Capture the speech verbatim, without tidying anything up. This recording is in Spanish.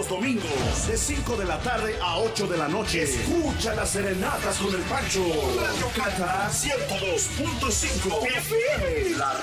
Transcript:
domingos, de cinco de la tarde a ocho de la noche. Escucha las serenatas con el Pancho. Radio Cata ciento dos punto cinco F M. La